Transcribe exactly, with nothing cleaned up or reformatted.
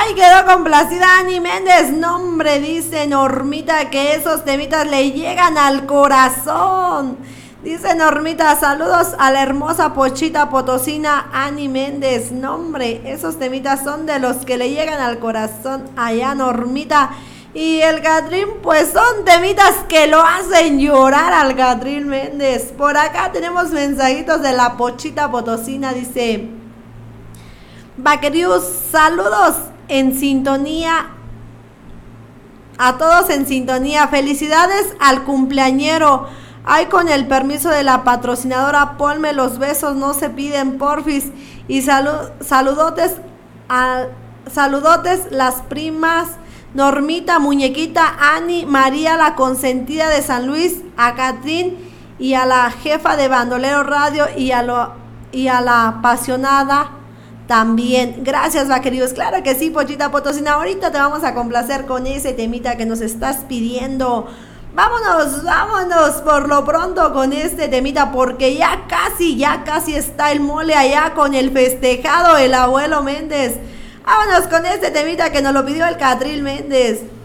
Ay, quedó complacida Ani Méndez. Nombre, dice Normita, que esos temitas le llegan al corazón. Dice Normita, saludos a la hermosa Pochita Potosina Ani Méndez. Nombre, esos temitas son de los que le llegan al corazón allá, Normita. Y el Catrín, pues son temitas que lo hacen llorar al Catrín Méndez. Por acá tenemos mensajitos de la Pochita Potosina. Dice: Vaquerius, saludos en sintonía. A todos en sintonía. Felicidades al cumpleañero. Ay, con el permiso de la patrocinadora, ponme los besos, no se piden, porfis. Y salud, saludotes, a, saludotes las primas Normita, Muñequita, Ani, María, la consentida de San Luis, a Catrín y a la jefa de Bandolero Radio y a, lo, y a la apasionada también. Gracias, vaqueríos. Claro que sí, Pochita Potosina. Ahorita te vamos a complacer con ese temita que nos estás pidiendo. Vámonos, vámonos por lo pronto con este temita, porque ya casi, ya casi está el mole allá con el festejado, el abuelo Méndez. Vámonos con este temita que nos lo pidió el Catrín Méndez.